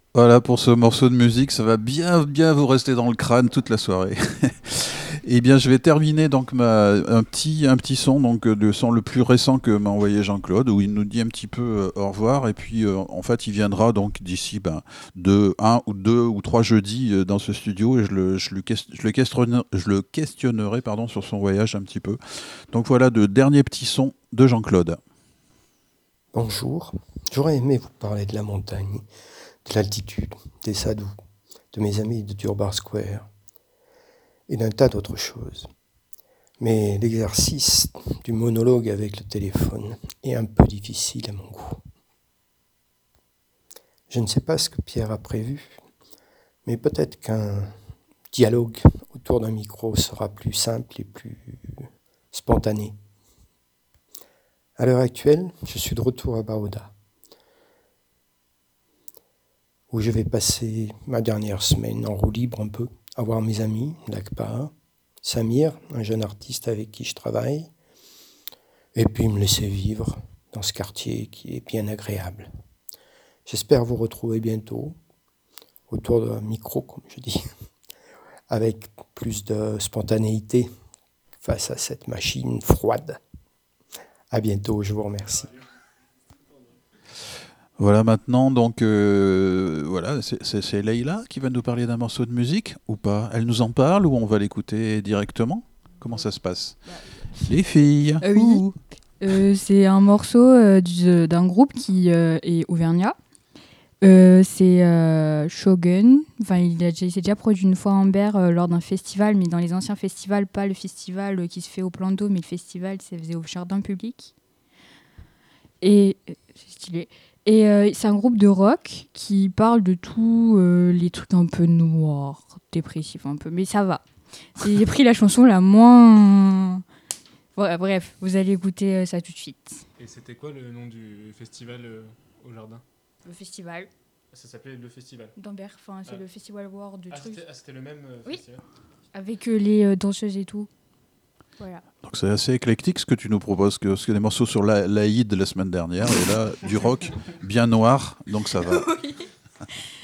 Voilà pour ce morceau de musique, ça va bien bien vous rester dans le crâne toute la soirée. Eh bien, je vais terminer donc un petit son donc de son le plus récent que m'a envoyé Jean-Claude où il nous dit un petit peu au revoir et puis en fait il viendra donc d'ici un ou deux ou trois jeudis dans ce studio et je le questionnerai pardon sur son voyage un petit peu. Donc voilà de dernier petit son de Jean-Claude. Bonjour, j'aurais aimé vous parler de la montagne, de l'altitude, des sadhus, de mes amis de Durbar Square et d'un tas d'autres choses. Mais l'exercice du monologue avec le téléphone est un peu difficile à mon goût. Je ne sais pas ce que Pierre a prévu, mais peut-être qu'un dialogue autour d'un micro sera plus simple et plus spontané. À l'heure actuelle, je suis de retour à Baroda, où je vais passer ma dernière semaine en roue libre un peu, à voir mes amis, l'ACPA, Samir, un jeune artiste avec qui je travaille, et puis me laisser vivre dans ce quartier qui est bien agréable. J'espère vous retrouver bientôt autour d'un micro, comme je dis, avec plus de spontanéité face à cette machine froide. À bientôt, je vous remercie. Voilà maintenant donc voilà c'est Leïla qui va nous parler d'un morceau de musique ou pas? Elle nous en parle ou on va l'écouter directement? Comment ça se passe? Bah, Les filles. oui, Ouh. c'est un morceau d'un groupe qui est auvergnat. C'est Shogun. Enfin, il s'est déjà produit une fois à Ambert lors d'un festival, mais dans les anciens festivals, pas le festival qui se fait au plan d'eau, mais le festival qui se faisait au jardin public. Et c'est stylé. Et c'est un groupe de rock qui parle de tous les trucs un peu noirs, dépressifs un peu, mais ça va. J'ai pris la chanson la moins. Ouais, bref, vous allez écouter ça tout de suite. Et c'était quoi le nom du festival au jardin? Le festival Ça s'appelait le festival. d'Ambert, enfin, c'est le festival world de trucs. C'était le même Oui. festival. Avec les danseuses et tout. Voilà. Donc c'est assez éclectique ce que tu nous proposes, parce que des morceaux sur l'Aïd la semaine dernière, et là du rock bien noir, donc ça va. Oui.